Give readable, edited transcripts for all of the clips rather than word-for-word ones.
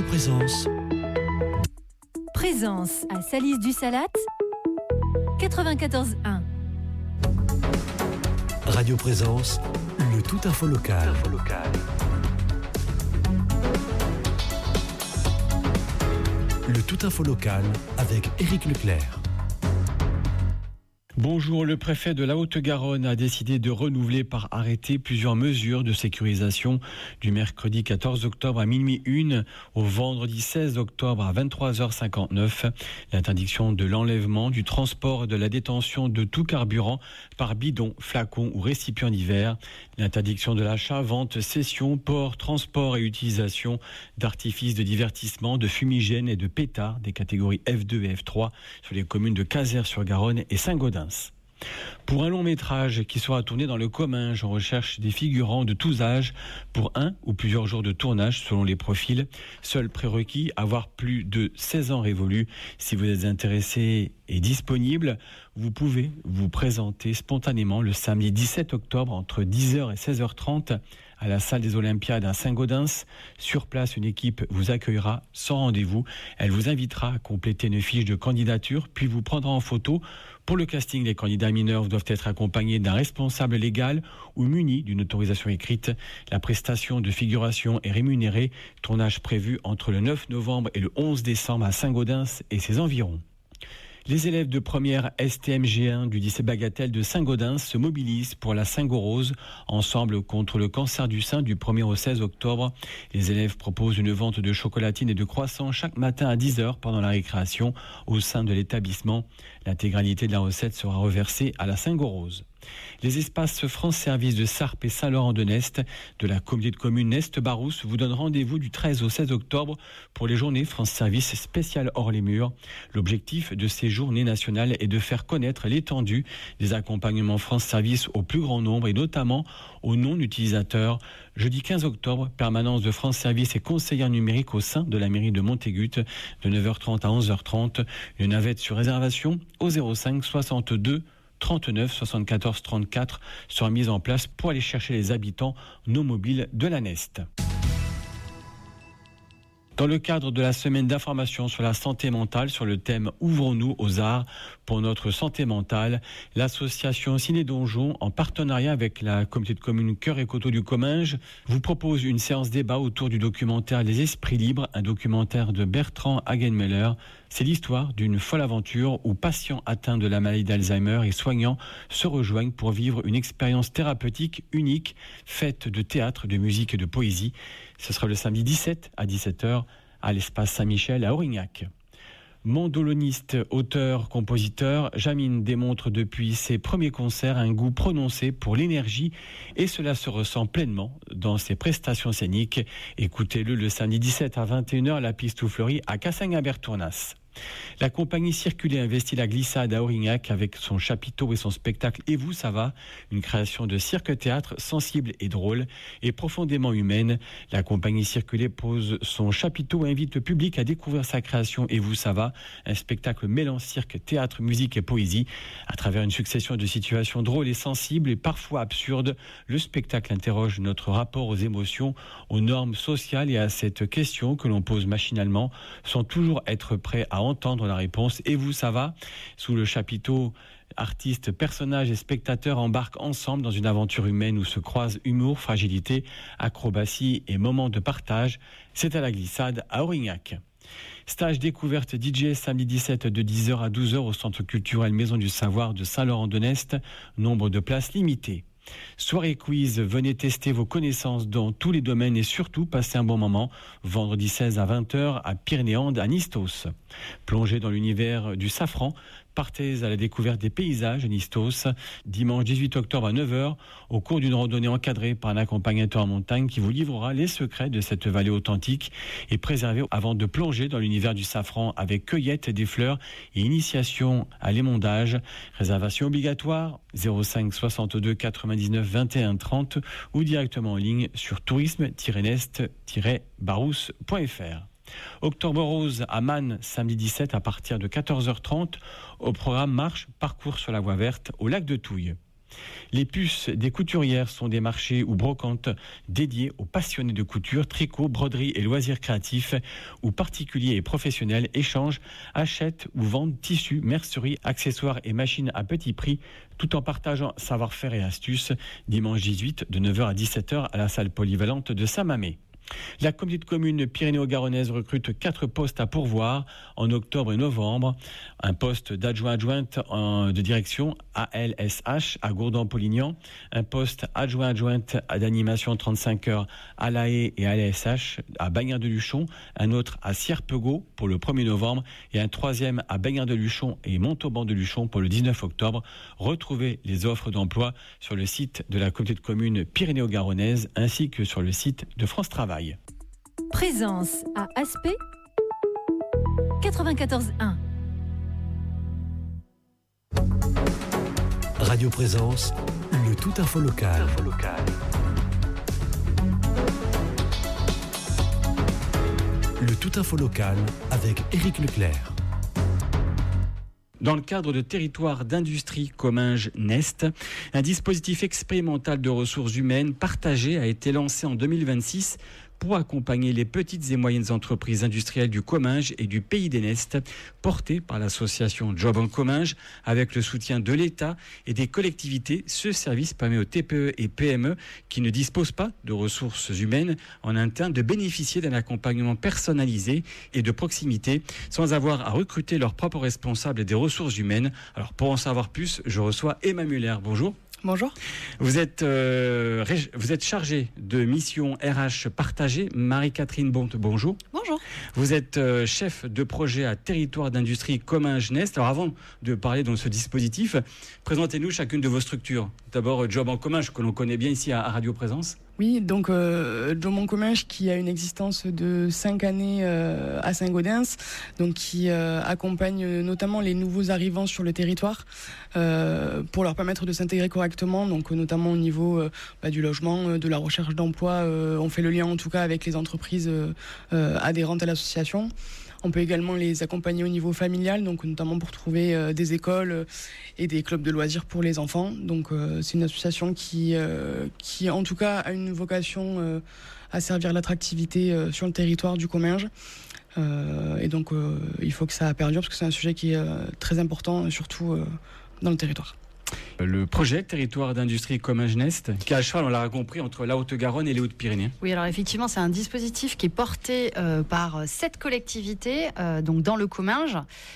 Présence. Présence à Salis-du-Salat, 94.1. Radio Présence, le tout info local. Le tout info local avec Éric Leclerc. Bonjour, le préfet de la Haute-Garonne a décidé de renouveler par arrêté plusieurs mesures de sécurisation du mercredi 14 octobre à minuit 1 au vendredi 16 octobre à 23h59. L'interdiction de l'enlèvement, du transport et de la détention de tout carburant par bidon, flacon ou récipient d'hiver. L'interdiction de l'achat, vente, cession, port, transport et utilisation d'artifices de divertissement, de fumigènes et de pétards des catégories F2 et F3 sur les communes de Cazeres-sur-Garonne et Saint-Gaudens. Pour un long métrage qui sera tourné dans le Comminges, on recherche des figurants de tous âges pour un ou plusieurs jours de tournage selon les profils. Seul prérequis, avoir plus de 16 ans révolus. Si vous êtes intéressé et disponible, vous pouvez vous présenter spontanément le samedi 17 octobre entre 10h et 16h30 à la salle des Olympiades à Saint-Gaudens. Sur place, une équipe vous accueillera sans rendez-vous. Elle vous invitera à compléter une fiche de candidature, puis vous prendra en photo. Pour le casting, les candidats mineurs doivent être accompagnés d'un responsable légal ou munis d'une autorisation écrite. La prestation de figuration est rémunérée. Tournage prévu entre le 9 novembre et le 11 décembre à Saint-Gaudens et ses environs. Les élèves de première STMG1 du lycée Bagatelle de Saint-Gaudens se mobilisent pour la Saint-Gorose, ensemble contre le cancer du sein du 1er au 16 octobre. Les élèves proposent une vente de chocolatines et de croissants chaque matin à 10h pendant la récréation au sein de l'établissement. L'intégralité de la recette sera reversée à la Saint-Gorose. Les espaces France Service de Sarp et Saint-Laurent-de-Nest de la communauté de communes Nest-Barousse vous donnent rendez-vous du 13 au 16 octobre pour les journées France Service spéciales hors les murs. L'objectif de ces journées nationales est de faire connaître l'étendue des accompagnements France Service au plus grand nombre et notamment aux non-utilisateurs. Jeudi 15 octobre, permanence de France Service et conseillère numérique au sein de la mairie de Montaigut de 9h30 à 11h30. Une navette sur réservation au 05 62 39 74 34 sera mise en place pour aller chercher les habitants non mobiles de la Nest. Dans le cadre de la semaine d'information sur la santé mentale sur le thème « Ouvrons-nous aux arts pour notre santé mentale », l'association Ciné Donjon, en partenariat avec la communauté de communes Cœur et Coteaux du Comminges, vous propose une séance débat autour du documentaire « Les Esprits Libres », un documentaire de Bertrand Hagenmüller. C'est l'histoire d'une folle aventure où patients atteints de la maladie d'Alzheimer et soignants se rejoignent pour vivre une expérience thérapeutique unique, faite de théâtre, de musique et de poésie. Ce sera le samedi 17 à 17h à l'espace Saint-Michel à Aurignac. Mandoloniste, auteur, compositeur, Jamine démontre depuis ses premiers concerts un goût prononcé pour l'énergie et cela se ressent pleinement dans ses prestations scéniques. Écoutez-le le samedi 17 à 21h à la Piste Fleurie à Cassagne-Bertournas. La compagnie Circuler investit la glissade à Aurignac avec son chapiteau et son spectacle Et vous, ça va, une création de cirque-théâtre sensible et drôle et profondément humaine. La compagnie Circuler pose son chapiteau et invite le public à découvrir sa création Et vous, ça va, un spectacle mêlant cirque, théâtre, musique et poésie. À travers une succession de situations drôles et sensibles et parfois absurdes, le spectacle interroge notre rapport aux émotions, aux normes sociales et à cette question que l'on pose machinalement, sans toujours être prêt à entendre la réponse. Et vous, ça va? Sous le chapiteau, artistes, personnages et spectateurs embarquent ensemble dans une aventure humaine où se croisent humour, fragilité, acrobatie et moments de partage. C'est à la glissade à Aurignac. Stage découverte DJ samedi 17 de 10h à 12h au Centre culturel Maison du Savoir de Saint-Laurent-de-Nest. Nombre de places limitées. Soirée quiz, venez tester vos connaissances dans tous les domaines et surtout passer un bon moment. Vendredi 16 à 20h à Pyrénéande à Nistos. Plongez dans l'univers du safran. Partez à la découverte des paysages à Nistos. Dimanche 18 octobre à 9h au cours d'une randonnée encadrée par un accompagnateur en montagne qui vous livrera les secrets de cette vallée authentique et préservée avant de plonger dans l'univers du safran avec cueillette des fleurs et initiation à l'émondage. Réservation obligatoire 05 62 99 21 30 ou directement en ligne sur tourisme-nest-barousse.fr. Octobre Rose à Man, samedi 17 à partir de 14h30. Au programme marche, parcours sur la voie verte au lac de Touille. Les puces des couturières sont des marchés ou brocantes dédiés aux passionnés de couture, tricot, broderie et loisirs créatifs où particuliers et professionnels échangent, achètent ou vendent tissus, mercerie, accessoires et machines à petit prix tout en partageant savoir-faire et astuces. Dimanche 18 de 9h à 17h à la salle polyvalente de Saint-Mamé. La communauté de communes pyrénéo-garonnaise recrute 4 postes à pourvoir en octobre et novembre. Un poste d'adjointe de direction ALSH à Gourdon-Polignan, un poste adjointe d'animation 35 heures à La Haye et ALSH à Bagnères-de-Luchon, un autre à Sierpego pour le 1er novembre et un troisième à Bagnères-de-Luchon et Montauban-de-Luchon pour le 19 octobre. Retrouvez les offres d'emploi sur le site de la communauté de communes pyrénéo-garonnaise ainsi que sur le site de France Travail. Présence à Aspect 94.1. Radio Présence, le tout info local. Le tout info local avec Éric Leclerc. Dans le cadre de territoire d'industrie Comminges-Nest, un dispositif expérimental de ressources humaines partagées a été lancé en 2026 pour accompagner les petites et moyennes entreprises industrielles du Comminges et du Pays des Nestes, porté par l'association Job en Comminges, avec le soutien de l'État et des collectivités. Ce service permet aux TPE et PME qui ne disposent pas de ressources humaines en interne de bénéficier d'un accompagnement personnalisé et de proximité sans avoir à recruter leurs propres responsables des ressources humaines. Alors pour en savoir plus, je reçois Emma Muller. Bonjour. Bonjour. Vous êtes chargée de mission RH partagée. Marie-Catherine Bonte, bonjour. Bonjour. Vous êtes chef de projet à territoire d'industrie Comminges-Nest. Alors avant de parler de ce dispositif, présentez-nous chacune de vos structures. D'abord Job en Comminges, que l'on connaît bien ici à Radio Présence. Oui, donc Job en Comminges qui a une existence de 5 années à Saint-Gaudens, donc qui accompagne notamment les nouveaux arrivants sur le territoire pour leur permettre de s'intégrer correctement, donc notamment au niveau du logement, de la recherche d'emploi. On fait le lien en tout cas avec les entreprises adhérentes à l'association. On peut également les accompagner au niveau familial, donc notamment pour trouver des écoles et des clubs de loisirs pour les enfants. Donc c'est une association qui en tout cas a une vocation à servir l'attractivité sur le territoire du Comminges. Et donc il faut que ça perdure parce que c'est un sujet qui est très important, surtout dans le territoire. Le projet territoire d'industrie Comminges-Nest, qui est à cheval, on l'a compris, entre la Haute-Garonne et les Hautes-Pyrénées. Oui, alors effectivement, c'est un dispositif qui est porté par 7 collectivités, donc dans le Comminges.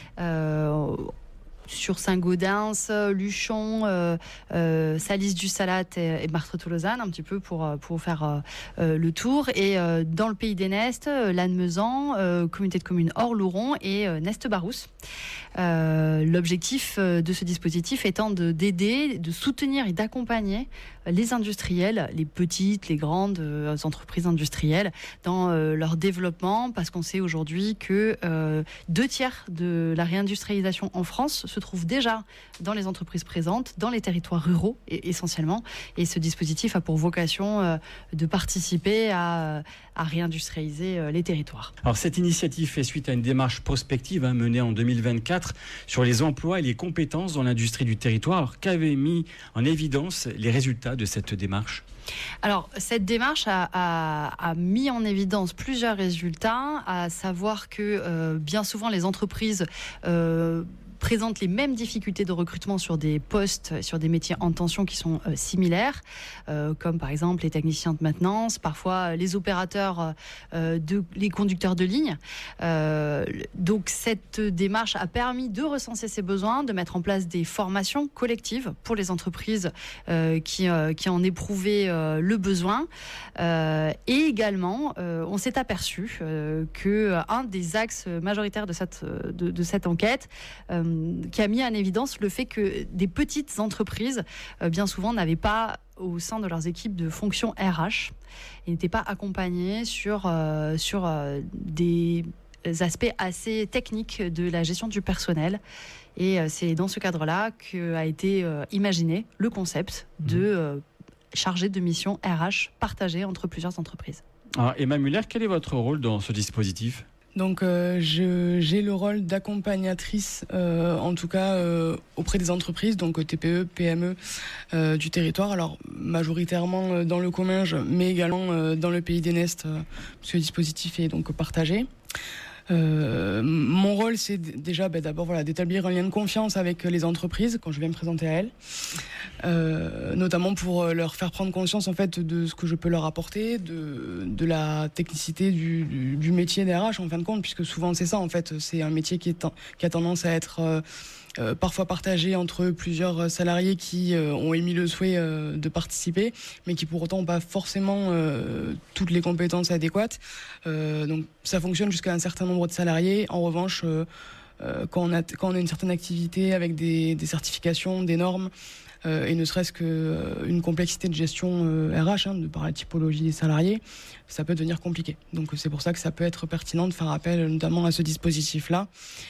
Sur Saint-Gaudens, Luchon, Salis-du-Salat et Martre-Tolosane, un petit peu pour faire le tour. Et dans le Pays des Nestes, Lannemezan, communauté de communes Orlouron et Nest-Barousse. L'objectif de ce dispositif étant d'aider, de soutenir et d'accompagner les industriels, les petites, les grandes entreprises industrielles dans leur développement, parce qu'on sait aujourd'hui que 2/3 de la réindustrialisation en France se trouve déjà dans les entreprises présentes, dans les territoires ruraux essentiellement, et ce dispositif a pour vocation de participer à réindustrialiser les territoires. Alors cette initiative fait suite à une démarche prospective menée en 2024 sur les emplois et les compétences dans l'industrie du territoire. Alors qu'avaient mis en évidence les résultats de cette démarche ? Alors, cette démarche a mis en évidence plusieurs résultats, à savoir que bien souvent les entreprises présentent les mêmes difficultés de recrutement sur des postes, sur des métiers en tension qui sont similaires, comme par exemple les techniciens de maintenance, parfois les opérateurs, les conducteurs de ligne. Donc cette démarche a permis de recenser ces besoins, de mettre en place des formations collectives pour les entreprises qui en éprouvaient le besoin. Et également, on s'est aperçu qu'un des axes majoritaires de cette enquête qui a mis en évidence le fait que des petites entreprises, bien souvent, n'avaient pas au sein de leurs équipes de fonction RH et n'étaient pas accompagnées sur des aspects assez techniques de la gestion du personnel. Et c'est dans ce cadre-là qu'a été imaginé le concept de chargé de mission RH partagée entre plusieurs entreprises. Alors, Emma Muller, quel est votre rôle dans ce dispositif ? Donc j'ai le rôle d'accompagnatrice, en tout cas auprès des entreprises, donc TPE, PME du territoire. Alors majoritairement dans le Comminges, mais également dans le Pays des Nestes, parce que le dispositif est donc partagé. Mon rôle, c'est déjà d'abord d'établir un lien de confiance avec les entreprises quand je viens me présenter à elles, notamment pour leur faire prendre conscience en fait de ce que je peux leur apporter, de la technicité du métier des RH en fin de compte, puisque souvent c'est ça en fait, c'est un métier qui a tendance à être parfois partagé entre plusieurs salariés qui ont émis le souhait de participer, mais qui pour autant n'ont pas forcément toutes les compétences adéquates. Donc ça fonctionne jusqu'à un certain nombre de salariés. En revanche, quand on a une certaine activité avec des certifications, des normes, et ne serait-ce qu'une complexité de gestion RH, de par la typologie des salariés, ça peut devenir compliqué. Donc c'est pour ça que ça peut être pertinent de faire appel notamment à ce dispositif-là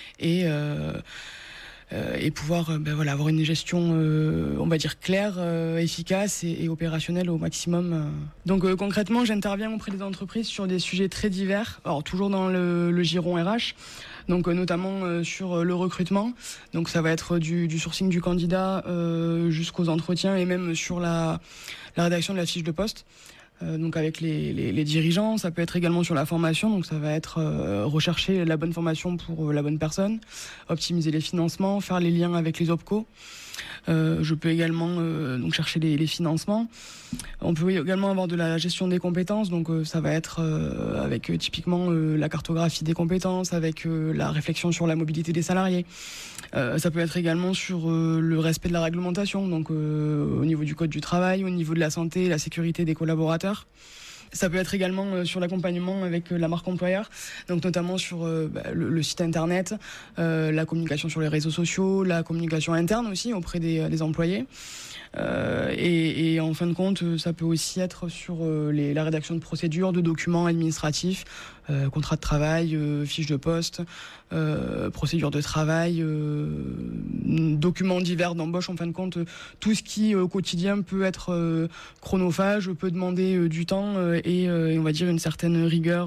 et pouvoir avoir une gestion on va dire claire, efficace et opérationnelle au maximum. Donc concrètement, j'interviens auprès des entreprises sur des sujets très divers, alors toujours dans le giron RH, donc notamment sur le recrutement. Donc ça va être du sourcing du candidat jusqu'aux entretiens et même sur la rédaction de la fiche de poste. Donc avec les dirigeants, ça peut être également sur la formation, donc ça va être rechercher la bonne formation pour la bonne personne, optimiser les financements, faire les liens avec les OPCO. Je peux également donc chercher les financements. On peut également avoir de la gestion des compétences, donc ça va être avec typiquement la cartographie des compétences, avec la réflexion sur la mobilité des salariés. Ça peut être également sur le respect de la réglementation, donc au niveau du code du travail, au niveau de la santé et la sécurité des collaborateurs. Ça peut être également sur l'accompagnement avec la marque employeur, donc notamment sur le site internet, la communication sur les réseaux sociaux, la communication interne aussi auprès des employés. Et en fin de compte, ça peut aussi être sur la rédaction de procédures, de documents administratifs, contrat de travail, fiche de poste, procédures de travail, documents divers d'embauche. En fin de compte, tout ce qui au quotidien peut être chronophage, peut demander du temps et on va dire une certaine rigueur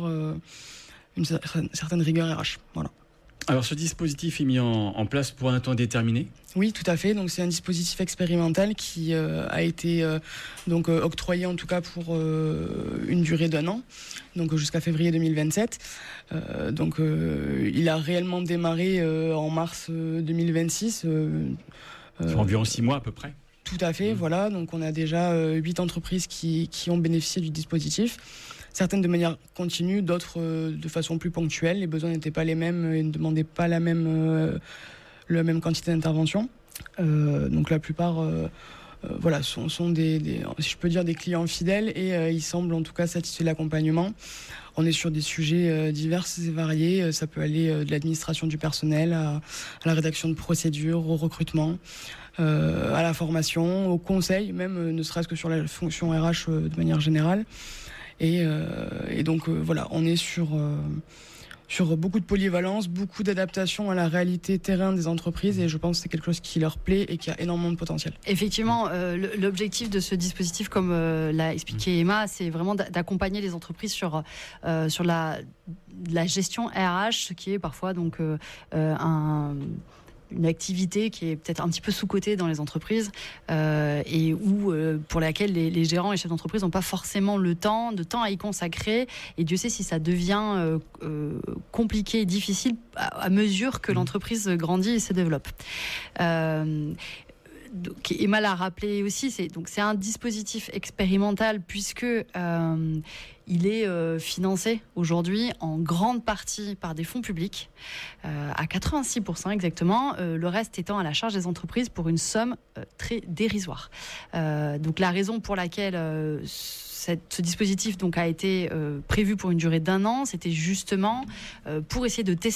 RH. Voilà. Alors ce dispositif est mis en place pour un temps déterminé ? Oui, tout à fait. Donc c'est un dispositif expérimental qui a été octroyé en tout cas pour une durée d'1 an, donc jusqu'à février 2027. Il a réellement démarré en mars 2026. Environ 6 mois à peu près. Tout à fait, voilà. Donc on a déjà 8 entreprises qui ont bénéficié du dispositif. Certaines de manière continue, d'autres de façon plus ponctuelle. Les besoins n'étaient pas les mêmes et ne demandaient pas la même quantité d'intervention. Donc la plupart sont des, si je peux dire, des clients fidèles et ils semblent en tout cas satisfaits de l'accompagnement. On est sur des sujets divers et variés. Ça peut aller de l'administration du personnel à la rédaction de procédures, au recrutement, à la formation, au conseil, même ne serait-ce que sur la fonction RH de manière générale. Et donc on est sur beaucoup de polyvalence, beaucoup d'adaptation à la réalité terrain des entreprises et je pense que c'est quelque chose qui leur plaît et qui a énormément de potentiel. Effectivement, l'objectif de ce dispositif, comme l'a expliqué Emma, c'est vraiment d'accompagner les entreprises sur la gestion RH, ce qui est parfois donc une activité qui est peut-être un petit peu sous-cotée dans les entreprises et pour laquelle les gérants et chefs d'entreprise n'ont pas forcément de temps à y consacrer. Et Dieu sait si ça devient compliqué et difficile à mesure que l'entreprise grandit et se développe. Donc, Emma l'a rappelé aussi, c'est un dispositif expérimental puisque il est financé aujourd'hui en grande partie par des fonds publics, à 86% exactement, le reste étant à la charge des entreprises pour une somme très dérisoire. Donc la raison pour laquelle ce dispositif donc a été prévu pour une durée d'1 an, c'était justement pour essayer de tester